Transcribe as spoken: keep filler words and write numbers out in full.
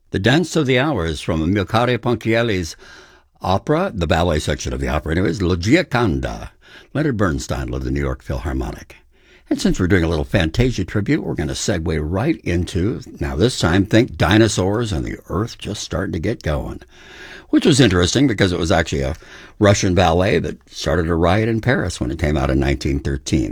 The Dance of the Hours from Amilcare Ponchielli's opera, the ballet section of the opera anyways, La Gioconda. Leonard Bernstein of the New York Philharmonic. And since we're doing a little Fantasia tribute, we're going to segue right into, now this time, think dinosaurs and the Earth just starting to get going. Which was interesting because it was actually a Russian ballet that started a riot in Paris when it came out in nineteen thirteen.